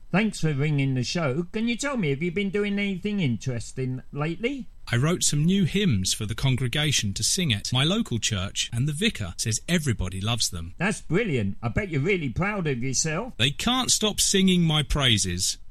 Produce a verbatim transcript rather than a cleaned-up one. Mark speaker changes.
Speaker 1: Thanks for ringing the show. Can you tell me, have you been doing anything interesting lately?
Speaker 2: I wrote some new hymns for the congregation to sing at my local church, and the vicar says everybody loves them.
Speaker 1: That's brilliant. I bet you're really proud of yourself.
Speaker 2: They can't stop singing my praises.